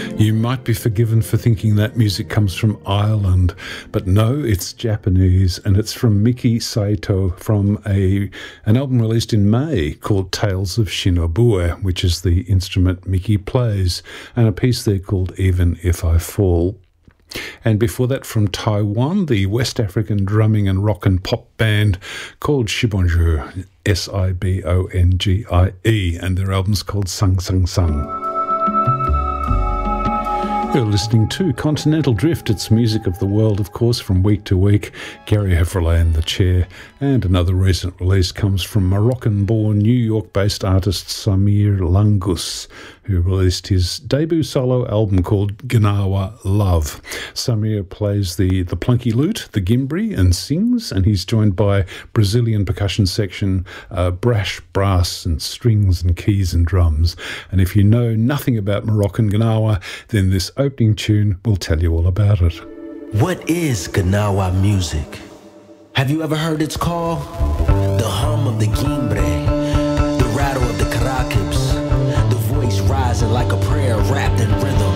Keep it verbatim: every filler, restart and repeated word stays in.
You might be forgiven for thinking that music comes from Ireland, but no, it's Japanese, and it's from Miki Saito from a an album released in May called Tales of Shinobue, which is the instrument Miki plays, and a piece there called Even If I Fall. And before that, from Taiwan, the West African drumming and rock and pop band called Sibonju, S I B O N G I E, and their album's called Sang Sang Sang. You're listening to Continental Drift. It's music of the world, of course, from week to week. Gary Hefferle in the chair. And another recent release comes from Moroccan-born, New York-based artist Samir Langus, who released his debut solo album called Gnawa Love. Samir plays the, the plunky lute, the gimbri, and sings, and he's joined by Brazilian percussion section, uh, brash, brass, and strings and keys and drums. And if you know nothing about Moroccan Gnawa, then this opening tune will tell you all about it. What is Gnawa music? Have you ever heard its call? The hum of the gimbri.